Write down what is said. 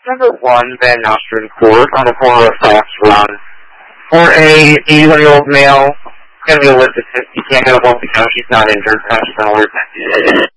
Number 1, Van Nostrand Court on the corner of Fox Run. For a 81-year-old male, going to be a list of 50. Can't get a home because she's not injured. She's not alert.